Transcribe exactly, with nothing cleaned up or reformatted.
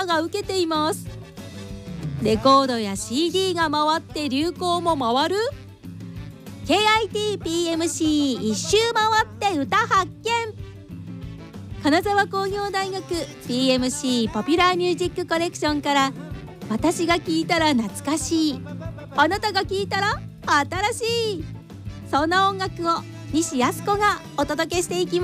が受けています。レコードや シーディー が回って流行も回る ケーアイティーピーエムシー 一周回って歌発見。金沢工業大学 ピーエムシー ポピュラーミュージックコレクションから私が聴いたら懐かしい、あなたが聴いたら新しい、そんな音楽を西泰子がお届けしていきます。